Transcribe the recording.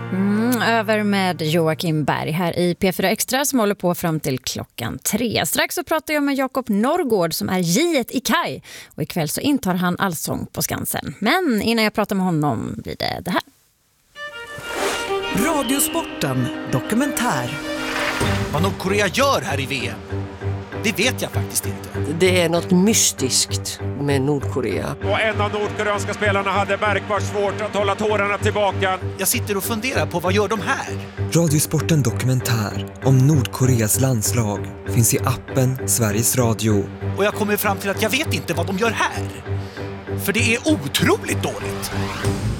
Över med Joakim Berg här i P4 Extra som håller på fram till 3:00. Strax så pratar jag med Jakob Norrgård som är J1 i Kaj. Och ikväll så intar han Allsång på Skansen. Men innan jag pratar med honom blir det här. Radiosporten dokumentär. Vad Nordkorea gör här i VM, det vet jag faktiskt inte. Det är något mystiskt med Nordkorea. Och en av nordkoreanska spelarna hade märkbart svårt att hålla tårarna tillbaka. Jag sitter och funderar på vad gör de här? Radiosporten dokumentär om Nordkoreas landslag finns i appen Sveriges Radio. Och jag kommer fram till att jag vet inte vad de gör här. För det är otroligt dåligt.